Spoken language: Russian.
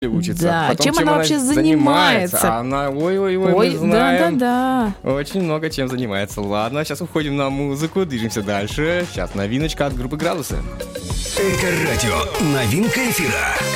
учится. Да, Потом, чем она вообще занимается? Она, ой-ой-ой, мы Ой, знаем. да-да-да. Очень много чем занимается. Ладно, сейчас уходим на музыку, движемся дальше. Сейчас новиночка от группы «Градусы». Эко-радио. Новинка эфира.